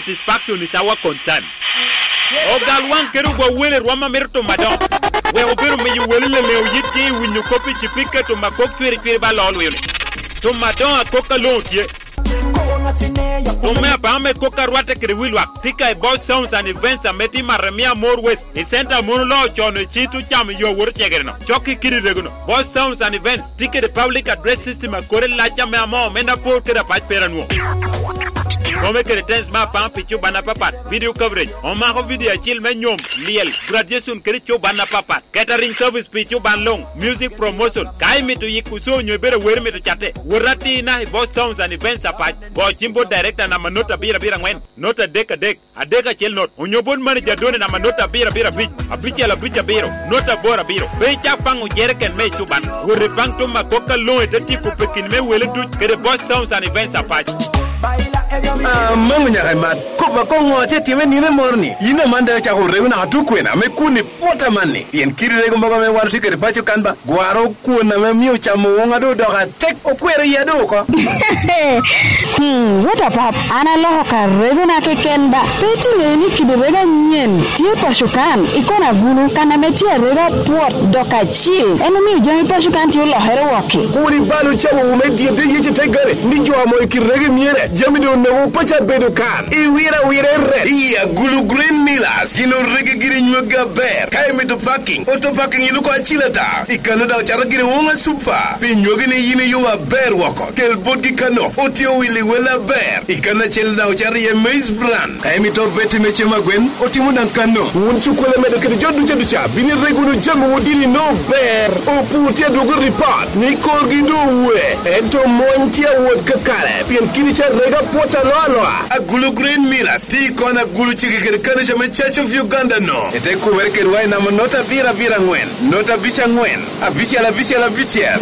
satisfaction is our concern. Ogalwan kerugo wele rwama merto madam. We obiru me you wele le yiti when you copy chipike to makok twiri ba lolwe. To madam akoka lontie. Tome apame koka rwate kriwilwa. Tika e boss sounds and events ameti maremia more west. E center monulo chono chitu cham yo wor chegerno. Choki kiri regulo. Boss sounds and events. Tika the public address system akore lacha me amo menda po kera pach peranwo. Tome kere tens ma pam pichu bana papat. Video coverage. On ma ho video chill menyom. Liel. Graduation kere cho bana papat. Catering service pichu ban long. Music promotion. Kai mitu yikuso nyebere wer mitu chate. Wurati na boss sounds and events apach. Bo chimbo director na manota bira ngwen. Nota deka adeka chel not. Unyobon manager done na manota bira bich. Abichi ala bicha biro. Nota bora biro. Becha pangu jereken me chuban. Wure pang to makoka lo etati kupekin me wele du kere boss sounds and events apach. Mangunya kaimat kopa kongo time ni morni yina manda cha ko reuna atukwena me kuni pota manni yen kirire ko mbaga me waru tikere pacho kanba gwaro kuna me miu cha muonga do doga tek okwere ya do ko what up ana loho ka reuna ke kenba peti ni kidibega nyen tie pashukan ikona gulu kana metia rega port doka chi enemi jomi pashukan ti lo here woki kuri balu chawo umedi de yeje tegare ndijo amo ikirege miere Jamido no pacha bedukan. Iwira re. Iya gulu green millers. Ino rege giri nyuga ber. Kai meto parking. Auto parking iluko achilata. Ikano da uchara giri wonga super. Pinyoge ni yine yuwa ber wako. Kel bodi kano. Otio wili wela ber. Ikana chel da uchara ye maize brand. Kai meto beti meche magwen. Otimuna kano. Unchukwele medo kede jodu cha. Bini regulu jamu udini no ber. Oputia dogo report. Nikol gindo uwe. Ento montia wod kakare. Pien kini cha rega pota loa. A gulu green millers. Ti kona gulu chikikere kanisha me Church of Uganda no. Ete kuwereke ruwai na manota bira ngwen. Nota bicha ngwen. A bicha la bicha.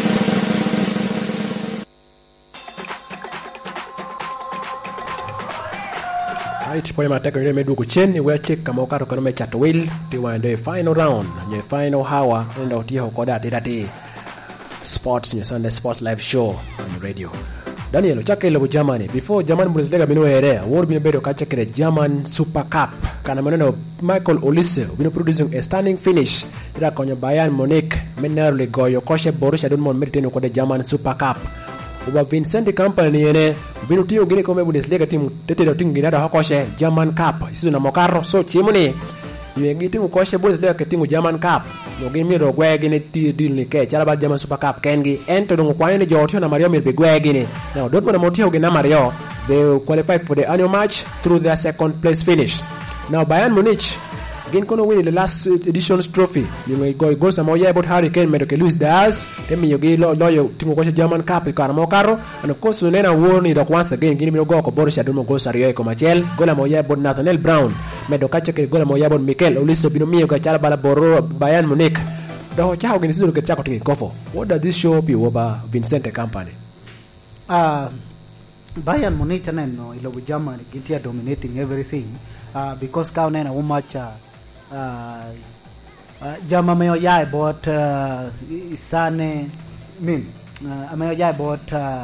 Right, pole mateka ile medu kucheni we check kama ukaro kana me chat will ti wande final round nye final hour enda utia hokoda tirati sports nye Sunday Sports live show on radio. Daniel chake ile Germany before German Bundesliga bino area world bino bedo ka chekere German Super Cup kana maneno Michael Olise bino producing a stunning finish ira konyo Bayern Munich menarle goyo koshe Borussia Dortmund meriteno ko de German Super Cup uba Vincent Company yene bino tiyo gine ko me Bundesliga timu tetero tingira da hokoshe German Cup isizo na mokaro so chimuni yegi timu koshe Bundesliga ke timu German Cup no gimi ro gwegine ti deal ni ke chala ba German Super Cup kengi ento dongo kwa yene jotio na Mario mirbe gwegine now Dortmund motio gina Mario they qualify for the annual match through their second place finish now Bayern Munich again kono win the last edition's trophy you may go goals amoya about Harry Kane medo ke Luis Diaz temi yogi loyo timu koshe German Cup ikara mokaro and of course nena woni dok once again gini mino go ko Borussia Dortmund go sario ko Machel gola moya about Nathaniel Brown medo kache ke gola moya about Mikel Olise bino miyo ka chala bala boro Bayern Munich do chao gini sizo ke chako tingi kofo what does this show be about Vincent Company Bayern Munich no ilo Germany gitia dominating everything because kao nena much Jama mayo yai bought Sane mayo yai bought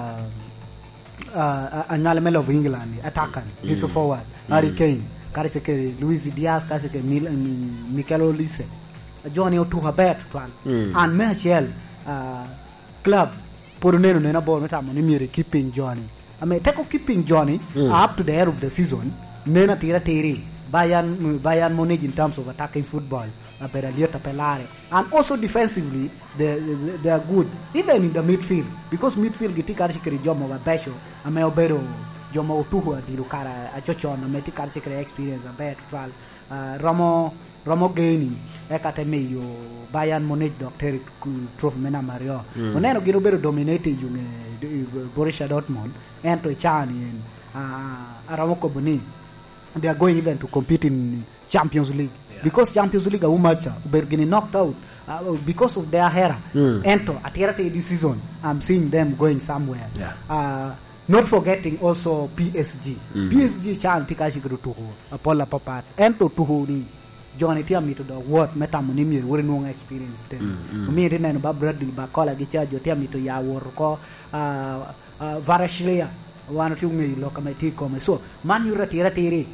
Anyala Melo of England attacker this forward Harry Kane Kariseke Luis Diaz Kariseke Mikel Olise Johnny Otuha bet and Michel club Poruneno nena ball meta monimiri keeping Johnny take keeping Johnny up to the end of the season nena tira tiri Bayern Munich in terms of attacking football and also defensively they are good even in the midfield because midfield gitika shikeri jomo wa besho ameobero jomo Otuha dirukara achochon ametika shikeri experience bet trial Romo gaining ekateme yo Bayern Munich doctor trophy mena Mario oneno gino bero dominating yung Borussia Dortmund and to Chani and Aramoko Boni they are going even to compete in Champions League because Champions League are much getting knocked out because of their era ento atirate this season I'm seeing them going somewhere not forgetting also PSG chan tikashi kutuho apola papat ento tuho ni Johnny Tiami to the word metamonimi wori no experience them me didn't ba Bradley ba kola gichajo Tiami to ya wor ko Varashlia one to me lokamati come so man you ratira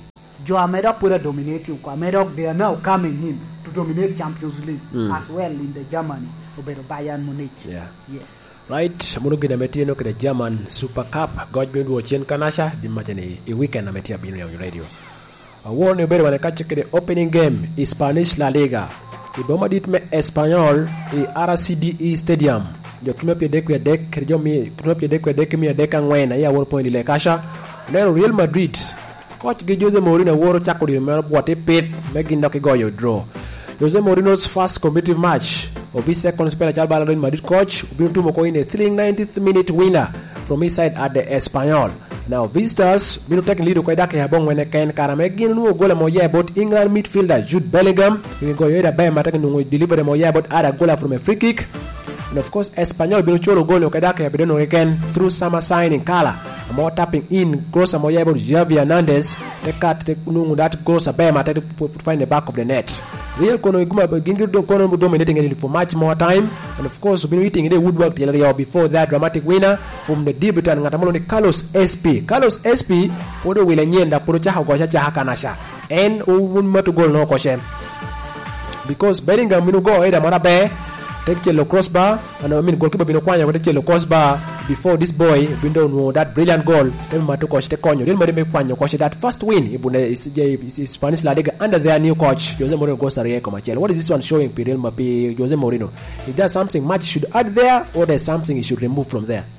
Jo Amedok put a dominating. Amedok, they are now coming in to dominate Champions League as well in the Germany. Obedo Bayern Munich. Yeah. Yes. Right, munu gina metia no kede German Super Cup. God bindu ochien kanasha di majani i weekend na metia binu ya radio. Awon ni beri wanekache kede opening game Spanish La Liga. Iboma dit me Espanyol i RCDE Stadium. Jo tume pie dek ya dek kerjo mi tume pie dek ya dek mi ya dek angwena ya wor point ile kasha. Nero Real Madrid. Coach gi Jose Mourinho woro chako di me boate pit megi ndoki goyo draw. Jose Mourinho's first competitive match of his second spell at Real Madrid coach Ubintu Moko in a 390th minute winner from his side at the Espanyol. Now visitors been taking lead kwa dake habong when Ken Karamegin no goal mo yeah about England midfielder Jude Bellingham we go yeda by mataki no deliver mo yeah about other goal from a free kick. And of course Espanyol been choro goal kwa dake habedono again through summer signing Kala more tapping in cross mo yeah about Javi Hernandez the cut no that goes a by mataki to find the back of the net. Real kono iguma gingi do kono dominating it for much more time, and of course been eating the woodwork the area before that dramatic winner from the debutant ngatamolo ni Carlos SP. Carlos SP podo wile nyenda podo chaha kwa chaha kanasha and matu goal no koshe because Bellingham minu go eda mara be take yellow crossbar and I mean goalkeeper bino kwanya take yellow crossbar before this boy bindo no that brilliant goal tem matu coach te konyo din mari me kwanya coach that first win ibune is Spanish La Liga under their new coach Jose Mourinho goes to Rieko Machel. What is this one showing Real Madrid Jose Mourinho? Is there something much should add there or there's something he should remove from there?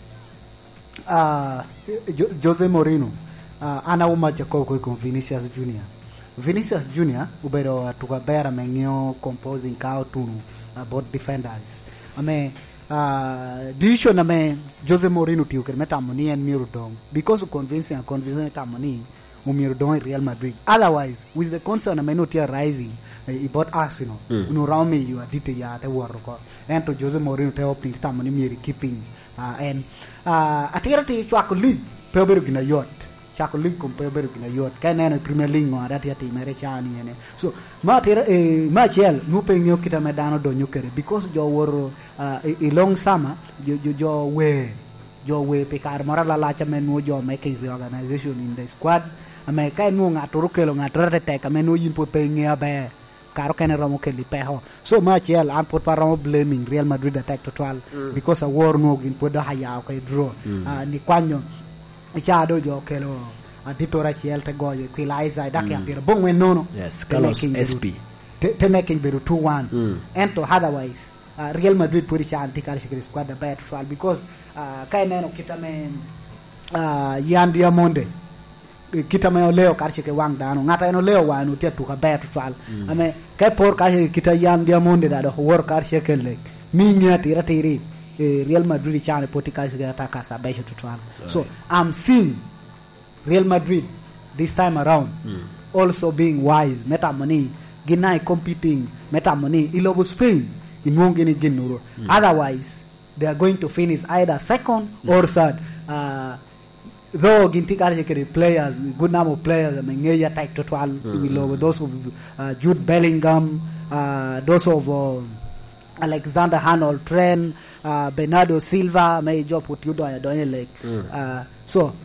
Jose Mourinho ana umaja ko con Vinicius Junior. Vinicius Junior ubero tukabera mengio composing kao tunu both defenders. Decision Jose Mourinho tiuker metamoni and Mirudong because of convincing metamoni Mirudong Real Madrid. Otherwise, with the concern not here rising, he bought Arsenal. No round me you are detail ya te war record. And to Jose Mourinho te opening tamoni miri keeping and atira te chako league peberu gina yacht. Chako league peberu gina yacht. Kana Premier League no that ya te mere chani ene. So matira Machel no penyo kita medano do nyukere because jo woro a long summer jo we pekar mara la lacha menu jo make reorganization in the squad ame kai no ngatoro kelo ngatrate tek menu yimpo pengia be karo kene romo keli peho so Machel an pot paramo blaming Real Madrid attack total because a war no gin podo haya kai draw ni kwanyo chado jo kelo aditora Chiel te goyo kwilaiza dake apira bongwe nono yes Carlos SP te making beru 2-1 and to otherwise Real Madrid puri cha antikari shikiri squad the bad trial because kai neno kitame Yan Diamonde kitame leo karshike wang dano ngata eno leo wanu tia tuka bad trial ame kai por karshike kita Yan Diamonde da do work karshike lek minga tiri Real Madrid cha poti karshike ataka sa bad trial so I'm seeing Real Madrid this time around also being wise metamoni ginai competing metamoni ilobo Spain in wongini ginuro otherwise they are going to finish either second or third though ginti karje players good number of players mengeya type total below those of Jude Bellingham those of Alexander Arnold Trent Bernardo Silva may job put you do like so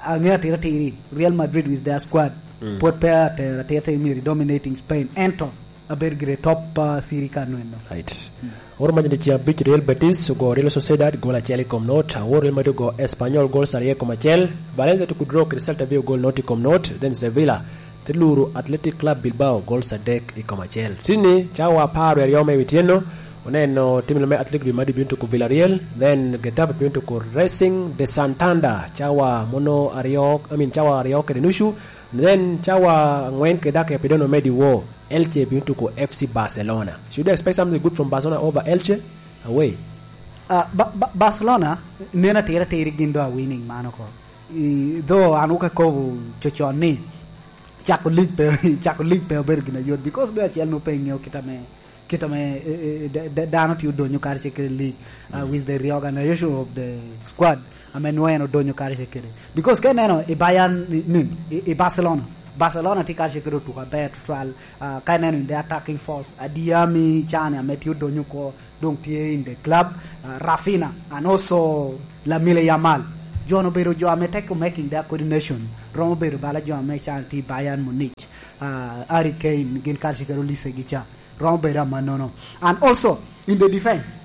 Real Madrid with their squad put pair dominating Spain enter a very great top theory can right or major beach Real Betis go Real Sociedad go la Chelsea com note or Real Madrid go Espanyol goal Sarie com Chelsea Valencia to draw Celta Vigo goal not com note then Sevilla Teluru Athletic Club Bilbao goal Sadek e com Chelsea tini chawa paro ya me witieno oneno timu la Athletic de Madrid bintu ko Villarreal then Getafe bintu ko Racing de Santander chawa mono chawa Arioque de Nushu then chawa ngwen kedake pedono medi wo Elche bintu ko FC Barcelona. Should you expect something good from Barcelona over Elche away? Barcelona nena tira gindo a winning manoko. Though anuka ko chochoni chako league pe bergina yod because be Chelsea no paying yo kitame danot you donyo karche league with the reorganization of the squad. No donyo karche because keneno e Bayern e Barcelona tika shikiro to a better trial kainen in the attacking force Adiami Chane Matthew Donyuko don't play in the club Rafinha and also Lamine Yamal John Obeiro Jo Ameteko making their coordination Romero Bala Jo Amechanti Bayern Munich Harry Kane gin karshi kero lise gicha rom beda manono. And also in the defense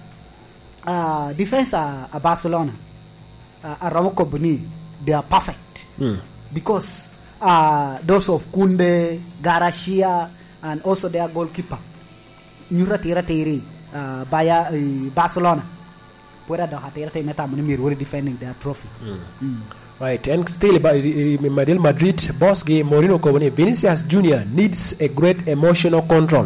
Barcelona Ramo Kobuni, they are perfect because those of Kunde, Garcia, and also their goalkeeper Muratira by Barcelona where the Hatera Metamuni were defending their trophy. Right, and still by Real Madrid boss game Mourinho Kobuni, Vinicius Junior needs a great emotional control.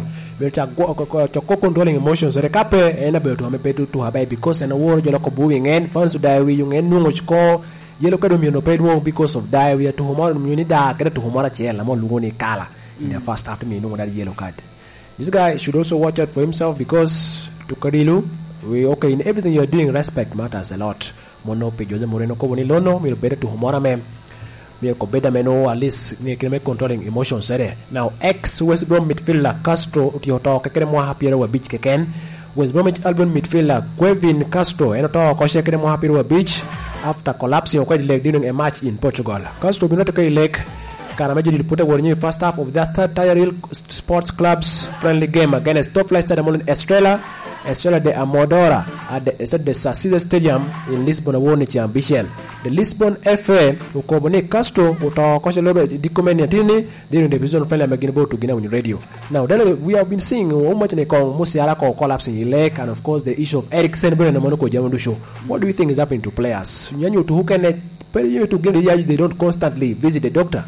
Controlling emotions rekape ena beto amepetu tu habai because and war jolo ko buing en fans diary yung en nungo ko yelo ka domino pedwo because of diary to humor muni da kada to humor chela mo lungo ni kala in the first half me nungo that yellow card. This guy should also watch out for himself because to Kadilu we okay in everything you're doing respect matters a lot. Mono pe Jose Mourinho ko boni lono mi better to humor me ko beda meno at least ni kene controlling emotions there. Now ex West Brom midfielder Castro utioto kekere mo hapira wa beach keken West Bromwich Albion midfielder Kevin Castro enoto ko shekere mo hapira wa beach after collapsing kwa leg during a match in Portugal. Castro binoto kai leg kana meji reported warning first half of the third tier Real Sports Club's friendly game against top flight side Estrela de Amadora at the Stade de Sassis Stadium in Lisbon won championship. The Lisbon FA ukobone Castro utawakosha lobe dikomeni atini during the season friendly amaginabo to Guinea Radio. Now then we have been seeing how much they call Musiala collapsing in leg and of course the issue of Eriksen and Monaco Jamundu show. What do you think is happening to players? Nyanyo to who can to get the they don't constantly visit the doctor.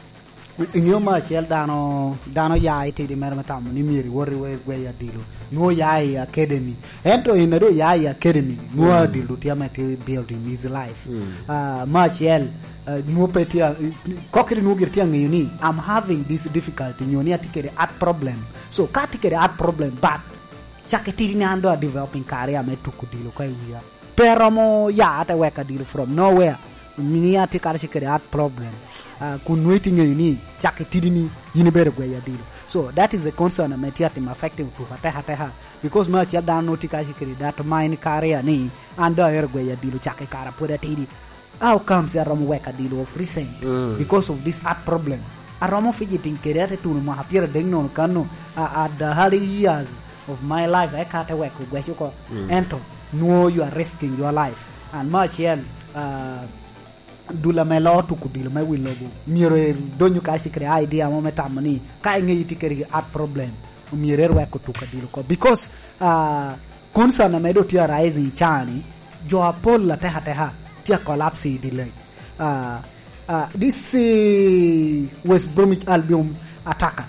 In your match, Dano Yai take the Mermatam, Nimiri, Warrior Way Dilo, no Yai Academy. Enter in the Yai Academy, no Dilo, Tiamati building his life. Martial, no petia, Cockney Nugetiang, you need. I'm having this difficulty, you need to get an art problem. So, can't take an art problem, but Chakatinando developing career, I took Dilo, Kaya. Peramo Yat, a worker deal from nowhere. Miniati Karashik art problem. Kunwaiting ni chaketidini yinibergwe ya dilo. So that is the concern metiatim affecting to hateha because much ya dan notika shikiri that mine career ni anda ergwe ya dilo chake kara pura tidi. How comes ya ramu weka dilo of recent because of this art problem. Aramo fijiting kerete tu mo hapira dengno kanu at the early years of my life I can't work with you ento no you are risking your life and much dula melo to kudil me wilogo mire donyu ka sikre idea mo metamani ka ngi tikeri art problem mire we ko to kadil ko because concern me do tia rising chani jo apol la teha tia collapse delay this West Bromwich Albion attacker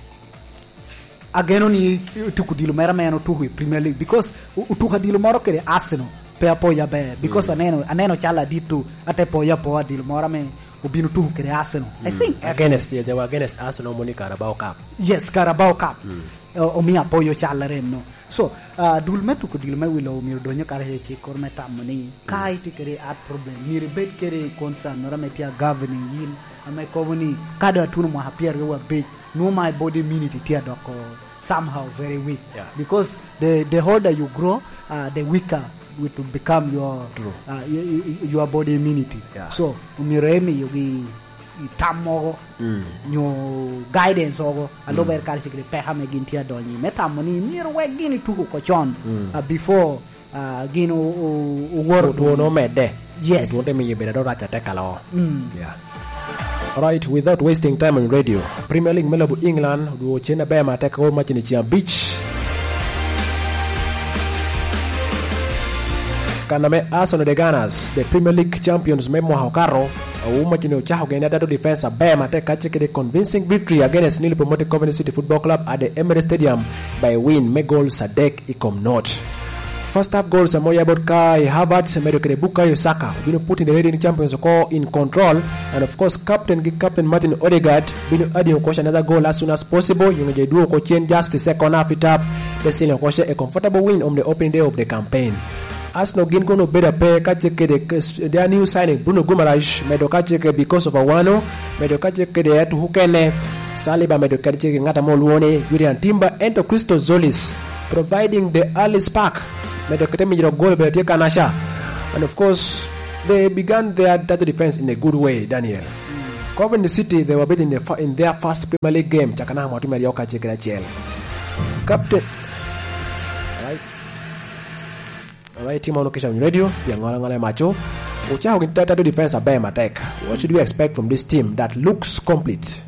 again oni to kudil mera meno to Premier League because to kadil moro kere Arsenal pe apoya be because aneno chala ditu ate poya po dil morame ubinu tu kere Arsenal. I think against they were against Arsenal money Carabao Cup. Yes, Carabao Cup. O mi apoyo chala renno. So dulmetu ko dilme wilo mi donyo kare che kormeta mani kai ti kere art problem mi rebet kere concern no rametia governing yin ame komuni kada tunu mo hapier we be no my body immunity tia doko somehow very weak because the older you grow the weaker to become your body immunity. So umiremi yogi tamo nyo guidance ogo alober kar sikre pe ha megintia doni metamoni miro we gini tuko kochon before gino work to no mede. Yes, to me be do racha tekalo. Yeah. Right, without wasting time on radio, Premier League Melabu England do chena be ma take all match in Chia Beach. Kaname Arsenal de Gunners, the Premier League champions Memo Haukaro, Umachino Chahoganata defense a Bama take a convincing victory against newly promoted Coventry City Football Club at the Emirates Stadium by win Megol Sadek Ikom Not. First half goals Samoya Kai Havertz Bukayo Saka been putting the reigning champions in control, and of course Captain Martin Odegaard been adding another goal as soon as possible. You may do just the second half it up. The Senior a comfortable win on the opening day of the campaign. Arsenal gin gono better pay kacheke their new signing Bruno Guimaraes medokacheke because of Awano medokacheke de to Hukene Saliba medokacheke ngata Moluone Julian Timber and Christo Zolis providing the early spark medokatemi goal better Kanasha, and of course they began their data defense in a good way. Daniel Coventry City, they were beaten in their first Premier League game. Chakana Matu Marioka Chekirachel. Captain. Alright, team on location radio. Yangola Macho. Ucha ukitata to defense abaye attack. What should we expect from this team that looks complete?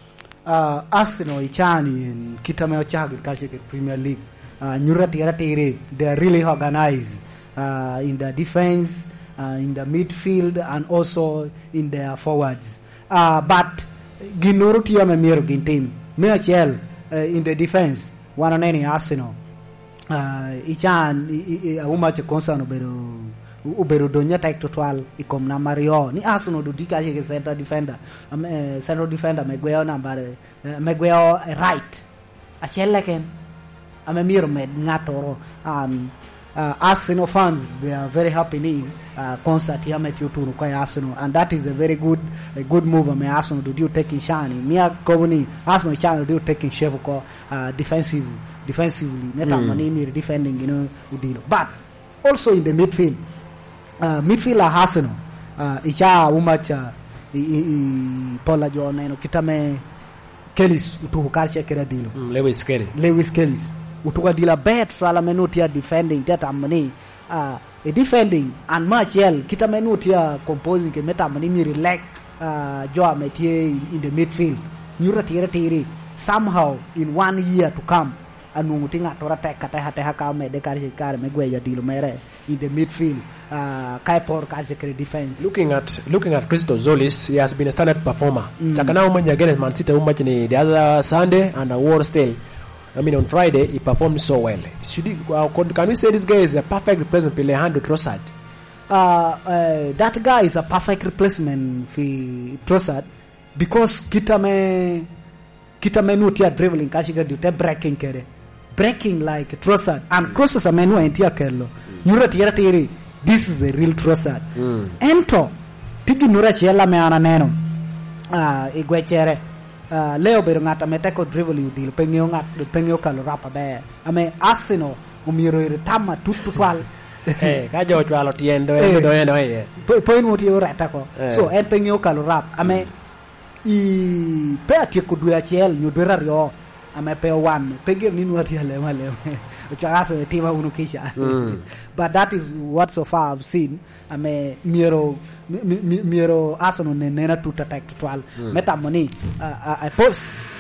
Arsenal ichani kitame ochagir kashike Premier League. Nyurati they are really organized in the defense, in the midfield, and also in their forwards. But ginoro tiya me miro gintim. Meachel in the defense. One on any Arsenal. Ichan umache concern ubero donya take total ikom na Mario ni Arsenal do dika ke center defender Maguire number Maguire right achelle ken amemiro med ngatoro Arsenal fans, they are very happy in concert here met you to Arsenal, and that is a very good move. Arsenal do taking shiny Mia Kobuni Arsenal channel do taking Shevuko defensively money defending Udilo. But also in the midfield midfielder Arsenal icha umacha Paula John kitame Kellis utu karche keradilo Lewis Kellis utuka dila bet fala menutia defending teta mani defending and Martial kita menutia composing ke meta mani mi relax Joa Metie in the midfield nyura tire somehow in 1 year to come anu mutinga tora tek kata hata ka me de karje kar me gweya dilo mere in the midfield kai por karje kre defense. Looking at Christo Zolis, he has been a standard performer. Chakana umanya against Man City umanya the other Sunday and a war still. On Friday, he performed so well. Can we say this guy is a perfect replacement for Alejandro Trossard? That guy is a perfect replacement for Trossard because kita me nutia dribbling kashika dute breaking like Trossard and crosses a menu entia kello. Nura tiri. This is the real Trossard. Ento tigi nura chiela me ana neno. Igwechere. Leo bero ngata meteko dribbling deal pengyo kalo rapa be Arsenal umiro tama tutwal kajo chwalo tiendo point moti orata ko so en pengyo kalo rap I pe atieko dwe achiel nyodwera rio pe one pengyo ninu ati lema chagasa tima unu kisha but that is what so far I've seen miro Arsenal nena tuta tak tutwal meta money I post